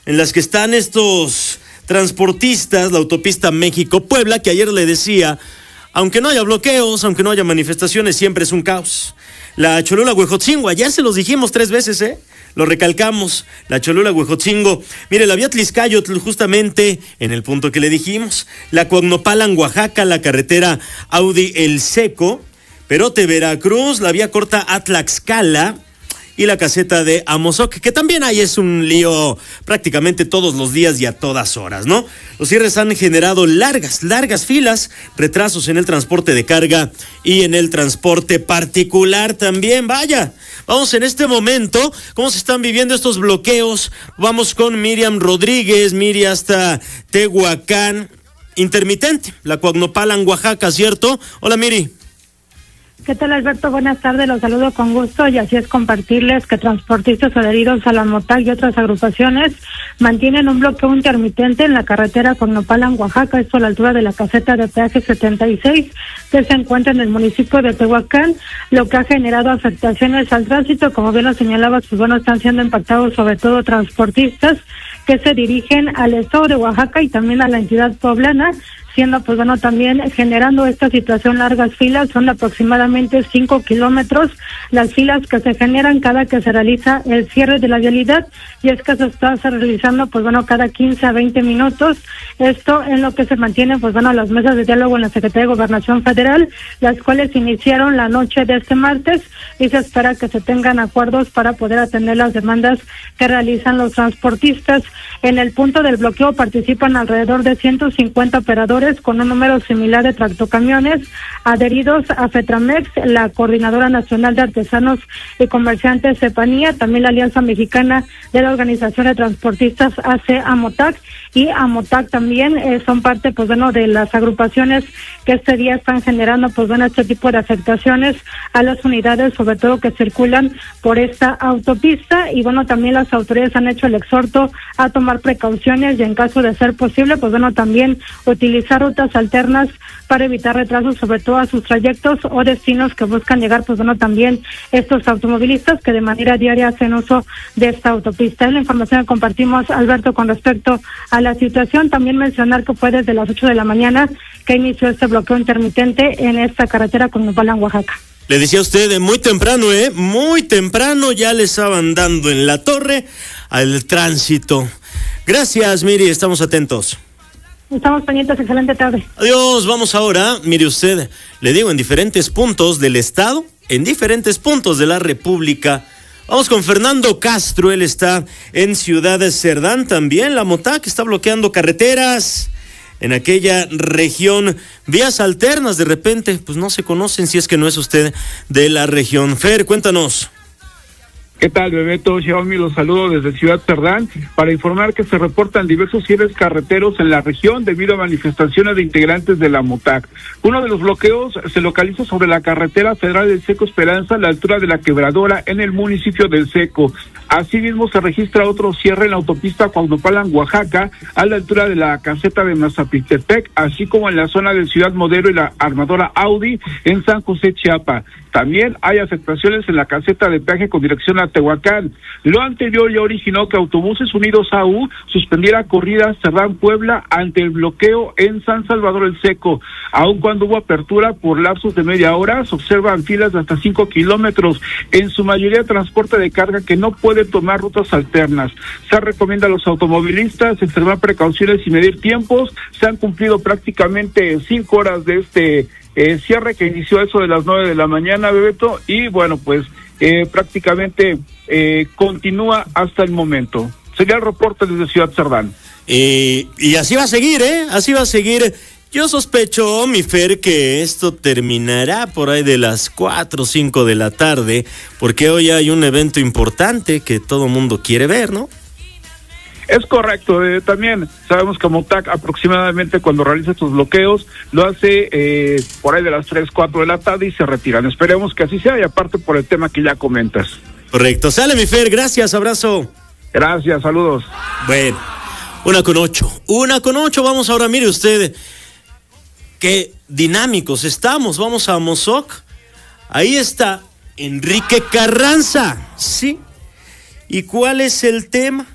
en las que están estos transportistas, la autopista México-Puebla, que ayer le decía, aunque no haya bloqueos, aunque no haya manifestaciones, siempre es un caos. La Cholula-Huejotzingo, ayer se los dijimos 3 veces, lo recalcamos, la Cholula-Huejotzingo. Mire, la vía Tliscayotl, justamente en el punto que le dijimos, la Cuagnopalan, Oaxaca, la carretera Audi El Seco, Perote, Veracruz, la vía corta a Tlaxcala y la caseta de Amozoc, que también ahí es un lío prácticamente todos los días y a todas horas, ¿no? Los cierres han generado largas filas, retrasos en el transporte de carga y en el transporte particular también, vaya. Vamos en este momento, ¿cómo se están viviendo estos bloqueos? Vamos con Miriam Rodríguez, Miri hasta Tehuacán, intermitente, la Cuagnopalan, Oaxaca, ¿cierto? Hola, Miri. ¿Qué tal, Alberto? Buenas tardes, los saludo con gusto y así es compartirles que transportistas adheridos a la MOTAC y otras agrupaciones mantienen un bloqueo intermitente en la carretera Cuagnopalan, Oaxaca, esto a la altura de la caseta de peaje 76 que se encuentra en el municipio de Tehuacán, lo que ha generado afectaciones al tránsito. Como bien lo señalaba, pues bueno, están siendo impactados sobre todo transportistas que se dirigen al estado de Oaxaca y también a la entidad poblana, siendo pues bueno también generando esta situación largas filas, son aproximadamente 5 kilómetros las filas que se generan cada que se realiza el cierre de la vialidad, y es que se está realizando pues bueno cada 15 a 20 minutos, esto en lo que se mantiene pues bueno las mesas de diálogo en la Secretaría de Gobernación Federal, las cuales iniciaron la noche de este martes y se espera que se tengan acuerdos para poder atender las demandas que realizan los transportistas. En el punto del bloqueo participan alrededor de 150 operadores con un número similar de tractocamiones adheridos a FETRAMEX, la Coordinadora Nacional de Artesanos y Comerciantes CEPANIA, también la Alianza Mexicana de la Organización de Transportistas AC-AMOTAC y AMOTAC también son parte pues bueno de las agrupaciones que este día están generando pues bueno este tipo de afectaciones a las unidades, sobre todo que circulan por esta autopista, y bueno también las autoridades han hecho el exhorto a tomar precauciones y en caso de ser posible pues bueno también utilizar rutas alternas para evitar retrasos, sobre todo a sus trayectos o destinos que buscan llegar, pues bueno, también estos automovilistas que de manera diaria hacen uso de esta autopista. Es la información que compartimos, Alberto, con respecto a la situación. También mencionar que fue desde las 8 de la mañana que inició este bloqueo intermitente en esta carretera Cuagnopalan, Oaxaca. Le decía a usted, muy temprano ya le estaban dando en la torre al tránsito. Gracias, Miri, estamos atentos. Estamos pendientes, excelente tarde. Adiós, vamos ahora, mire usted, le digo, en diferentes puntos del estado, en diferentes puntos de la república. Vamos con Fernando Castro, él está en Ciudad Cerdán también, la MOTAC está bloqueando carreteras en aquella región, vías alternas de repente, pues no se conocen si es que no es usted de la región. Fer, cuéntanos. ¿Qué tal, Bebeto? Xiaomi, los saludo desde Ciudad Cerdán para informar que se reportan diversos cierres carreteros en la región debido a manifestaciones de integrantes de la MOTAC. Uno de los bloqueos se localiza sobre la carretera federal del Seco Esperanza a la altura de la Quebradora en el municipio del Seco. Asimismo, se registra otro cierre en la autopista Cuagnopalan, Oaxaca, a la altura de la caseta de Mazapiltepec, así como en la zona de Ciudad Modelo y la armadora Audi en San José, Chiapas. También hay afectaciones en la caseta de peaje con dirección a Tehuacán. Lo anterior ya originó que Autobuses Unidos AU suspendiera corridas Cerdán-Puebla ante el bloqueo en San Salvador el Seco. Aun cuando hubo apertura por lapsos de media hora, se observan filas de hasta 5 kilómetros, en su mayoría transporte de carga que no puede tomar rutas alternas. Se recomienda a los automovilistas extremar precauciones y medir tiempos. Se han cumplido prácticamente 5 horas de este cierre que inició eso de las 9 de la mañana, Bebeto, y bueno, pues prácticamente continúa hasta el momento. Sería el reporte desde Ciudad Cerdán. Y así va a seguir, así va a seguir. Yo sospecho, mi Fer, que esto terminará por ahí de las 4 o 5 de la tarde, porque hoy hay un evento importante que todo mundo quiere ver, ¿no? Es correcto, también sabemos que MOTAC aproximadamente cuando realiza estos bloqueos lo hace por ahí de las 3, 4 de la tarde y se retiran. Esperemos que así sea y aparte por el tema que ya comentas. Correcto, sale mi Fer, gracias, abrazo. Gracias, saludos. Bueno, 1:08, vamos ahora, mire usted, qué dinámicos estamos, vamos a Amozoc, ahí está Enrique Carranza, ¿sí? ¿Y cuál es el tema?